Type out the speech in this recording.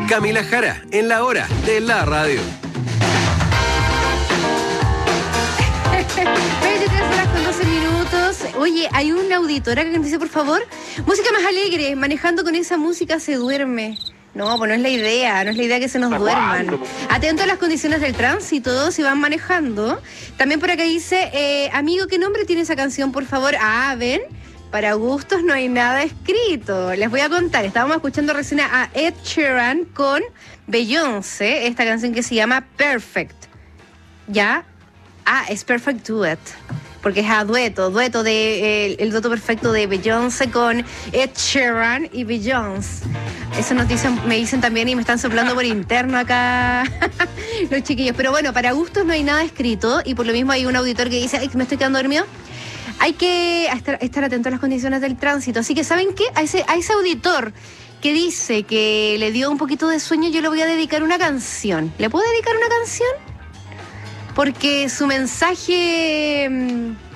Camila Jara, en la hora de la radio. 23:12. Oye, hay una auditora que dice, por favor, música más alegre. Manejando con esa música se duerme. No, pues no es la idea, no es la idea que se nos duerman. Atento a las condiciones del tránsito, si van manejando. También por acá dice, amigo, ¿qué nombre tiene esa canción, por favor? Ah, ven, para gustos no hay nada escrito. Les voy a contar, estábamos escuchando recién a Ed Sheeran con Beyoncé, esta canción que se llama Perfect. ¿Ya? Ah, es Perfect Duet. Porque es a dueto de el dueto perfecto de Beyoncé con Ed Sheeran y Beyoncé. Eso me dicen también y me están soplando por interno acá los chiquillos. Pero bueno, para gustos no hay nada escrito y por lo mismo hay un auditor que dice, ay, que me estoy quedando dormido. Hay que estar atento a las condiciones del tránsito. Así que, ¿saben qué? A ese auditor que dice que le dio un poquito de sueño, yo le voy a dedicar una canción. ¿Le puedo dedicar una canción? Porque su mensaje